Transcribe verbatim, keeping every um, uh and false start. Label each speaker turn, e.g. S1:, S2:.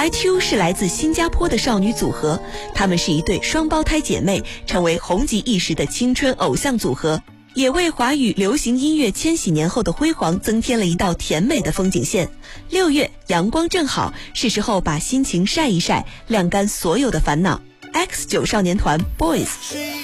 S1: 白 Two 是来自新加坡的少女组合，她们是一对双胞胎姐妹，成为红极一时的青春偶像组合，也为华语流行音乐千禧年后的辉煌增添了一道甜美的风景线。六月阳光正好，是时候把心情晒一晒，晾干所有的烦恼。X 九少年团 Boys。